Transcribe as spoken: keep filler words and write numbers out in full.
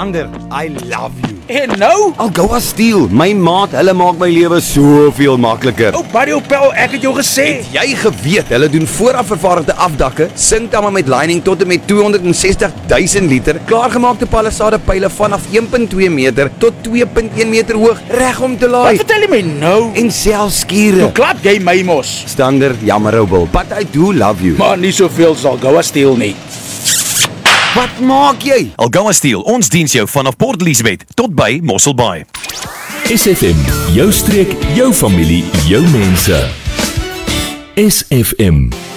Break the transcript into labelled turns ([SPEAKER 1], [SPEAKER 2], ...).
[SPEAKER 1] Stander, I love you.
[SPEAKER 2] En nou?
[SPEAKER 1] Algoa Steel, my maat, hulle maak my lewe soveel makliker.
[SPEAKER 2] O, Barry Opel, ek het jou gesê.
[SPEAKER 1] Jy geweet, hulle doen vooraf vervaardigde afdakke, sinkdamme met lining tot en met tweehonderdsestig duisend liter, klaargemaakte palisade pyle vanaf een komma twee meter tot twee komma een meter hoog, reg om te laai.
[SPEAKER 2] Wat vertel jy my nou?
[SPEAKER 1] En selfs skure.
[SPEAKER 2] Nou klap jy my mos.
[SPEAKER 1] Stander, jammer Obel, but I do love you.
[SPEAKER 2] Maar nie soveel sal Algoa Steel nie.
[SPEAKER 1] Wat maak jy?
[SPEAKER 3] Algoa Steel, ons diens jou vanaf Port Elizabeth tot by Mosselbaai.
[SPEAKER 4] S F M, jou streek, jou familie, jou mense. S F M.